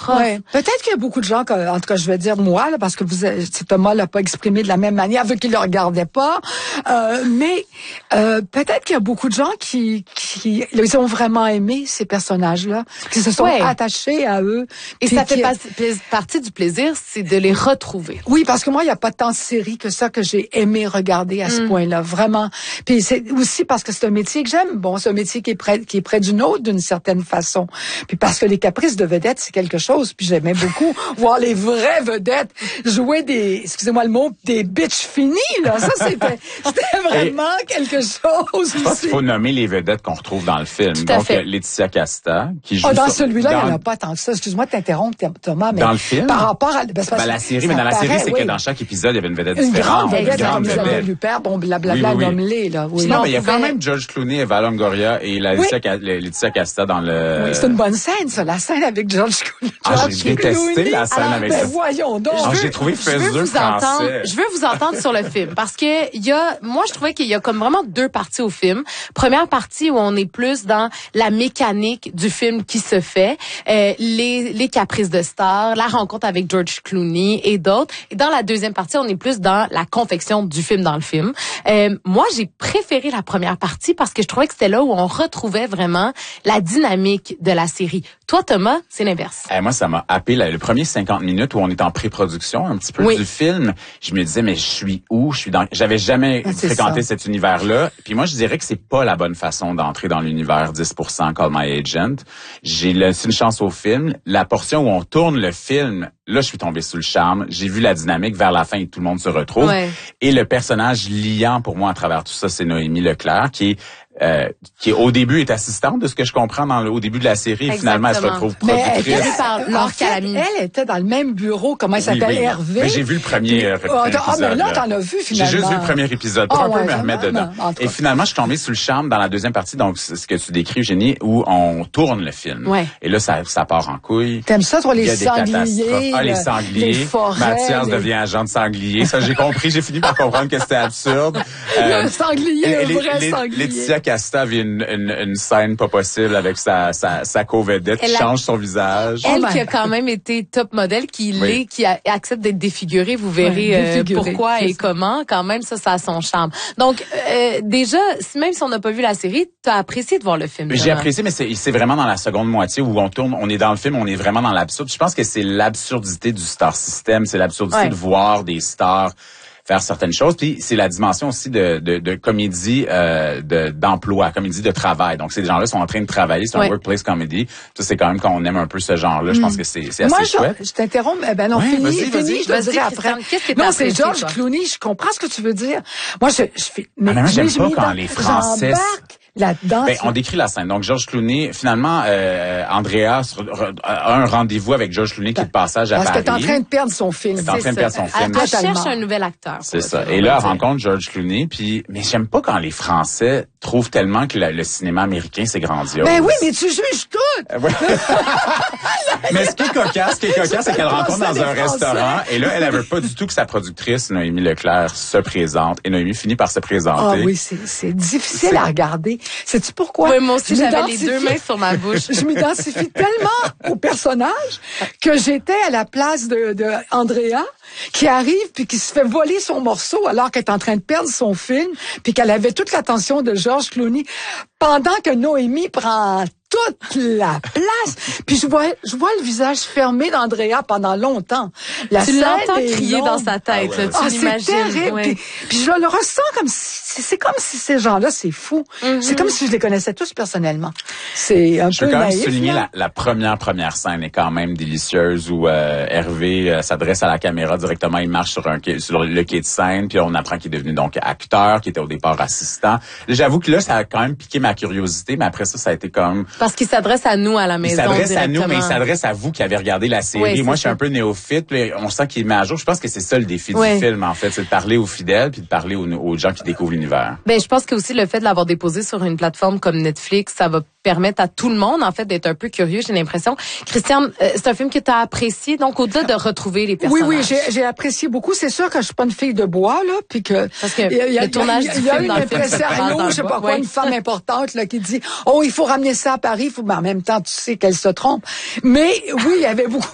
prof. Ouais. Peut-être qu'il y a beaucoup de gens, en tout cas, je vais dire moi, là, parce que Thomas l'a pas exprimé de la même manière, vu qu'il le regardait pas. Mais peut-être qu'il y a beaucoup de gens qui ils ont vraiment aimé ces personnages-là, qui se sont attachés à eux. Et ça fait partie du plaisir, c'est de les retrouver. Oui, parce que moi, il y a pas tant de séries que ça que j'ai aimé regarder à ce point-là, vraiment. Puis c'est aussi parce que c'est un métier que j'aime. Bon, c'est un métier qui est près du nôtre d'une certaine façon. Puis parce que les caprices de vedettes, c'est quelque chose. Puis j'aimais beaucoup voir les vraies vedettes jouer excusez-moi le mot, des bitches finies, là. Ça, c'était vraiment quelque chose. Je pense qu'il faut nommer les vedettes qu'on retrouve dans le film. Donc, Laetitia Casta, qui joue dans celui-là, il n'y en a pas tant que ça. Excuse-moi de t'interrompre, Thomas, mais dans le film? Par rapport à la série, mais dans la série, c'est que dans chaque épisode, il y avait une vedette différente. Une grande vedette. Lupert, bon, blablabla, nomme-les, là. Oui. Non, mais il y a quand même George Clooney, Eva Longoria et Laetitia Casta dans le... Oui, c'est une bonne scène, ça, la scène avec George Clooney. J'ai détesté la scène avec ça. Voyons donc. J'ai trouvé faiseux français. Je veux vous entendre sur le film, parce que moi, je trouvais qu'il y a comme vraiment deux parties au film. Première partie où on est plus dans la mécanique du film qui se fait, les caprices de stars, la rencontre avec George Clooney et d'autres. Et dans la deuxième partie, on est plus dans la confection du film dans le film. Moi, j'ai préféré la première partie parce que je trouvais que c'était là où on retrouvait vraiment la dynamique de la série. Toi, Thomas, c'est l'inverse. Moi, ça m'a happé le premier 50 minutes où on est en pré-production un petit peu du film. Je me disais, mais je suis où? J'avais jamais fréquenté cet univers-là. Puis moi, je dirais que c'est pas la bonne façon d'entrer dans l'univers 10% Call My Agent. J'ai laissé une chance au film. La portion où on tourne le film, là, je suis tombé sous le charme. J'ai vu la dynamique vers la fin et tout le monde se retrouve. Et le personnage liant pour moi à travers tout ça, c'est Noémie Leclerc, qui au début est assistante de ce que je comprends au début de la série. Et finalement, elle se retrouve productrice. Elle était dans le même bureau. Comment elle s'appelle? Hervé. Mais j'ai vu le premier épisode. Mais là, t'en as vu finalement. J'ai juste vu le premier épisode pour un peu me remettre dedans. Et finalement, je suis tombé sous le charme dans la deuxième partie, donc ce que tu décris, Eugénie, où on tourne le film. Et là, ça part en couille. T'aimes ça, toi, les sangliers? Les sangliers. Les forêts. Mathias devient agent de sanglier. Ça, j'ai compris. J'ai fini par comprendre que c'était absurde. Le sanglier, le vrai sanglier. Laetitia Casta vit une scène pas possible avec sa co-vedette qui change son visage. Elle qui a quand même été top modèle, qui accepte d'être défigurée. Vous verrez pourquoi et comment. Quand même, ça a son charme. Donc, déjà, même si on n'a pas vu la série, t'as apprécié de voir le film. J'ai apprécié, mais c'est vraiment dans la seconde moitié où on est dans le film, on est vraiment dans l'absurde. Je pense que c'est l'absurdité du star system, c'est l'absurdité de voir des stars faire certaines choses, puis c'est la dimension aussi de comédie d'emploi, comédie de travail. Donc ces gens-là sont en train de travailler, c'est un workplace comedy. Ça c'est quand même quand on aime un peu ce genre-là, je pense que c'est assez chouette. Je t'interromps, non, fini, je te dirai après. Non, c'est George Clooney, je comprends ce que tu veux dire. Moi je fais j'aime pas quand les Français là-dedans. On décrit la scène. Donc, George Clooney, finalement, Andrea a un rendez-vous avec George Clooney qui est de passage à Paris. Parce qu'elle est en train de perdre son film. Elle cherche un nouvel acteur. C'est ça. Et là, elle rencontre George Clooney, mais j'aime pas quand les Français trouvent tellement que le cinéma américain, c'est grandiose. Ben oui, mais tu juges tout! Mais ce qui est cocasse, c'est qu'elle rencontre dans un restaurant, et là, elle veut pas du tout que sa productrice, Noémie Leclerc, se présente. Et Noémie finit par se présenter. Ah oui, c'est difficile à regarder. Sais-tu pourquoi? Oui, moi aussi, j'avais les deux mains sur ma bouche. Je m'identifie tellement au personnage que j'étais à la place de Andrea, qui arrive puis qui se fait voler son morceau alors qu'elle est en train de perdre son film puis qu'elle avait toute l'attention de George Clooney pendant que Noémie prend toute la place. Puis je vois le visage fermé d'Andrea pendant longtemps. Tu l'entends crier dans sa tête, tu l'imagines. C'est terrible. Puis je le ressens comme si c'est comme si ces gens-là, c'est fou. C'est comme si je les connaissais tous personnellement. C'est un peu naïf. Je veux quand même souligner la première scène est quand même délicieuse où Hervé s'adresse à la caméra directement, il marche sur le quai de scène, puis on apprend qu'il est devenu donc acteur, qui était au départ assistant. J'avoue que là, ça a quand même piqué ma curiosité, mais après ça a été comme... Parce qu'il s'adresse à nous à la maison. Il s'adresse à nous, mais il s'adresse à vous qui avez regardé la série. Moi, je suis un peu néophyte, puis on sent qu'il met à jour. Je pense que c'est ça le défi du film, en fait, c'est de parler aux fidèles puis de parler aux gens qui découvrent l'univers. Ben, je pense que aussi le fait de l'avoir déposé sur une plateforme comme Netflix, ça va permettre à tout le monde, en fait, d'être un peu curieux, j'ai l'impression. Christiane, c'est un film que tu as apprécié, donc au-delà de retrouver les personnages. Oui, j'ai apprécié beaucoup. C'est sûr que je suis pas une fille de bois, là, puis que... Parce que le tournage du film dans le film, je sais pas quoi, une femme importante, là, qui dit, il faut ramener ça à Paris, mais en même temps, tu sais qu'elle se trompe. Mais oui, il y avait beaucoup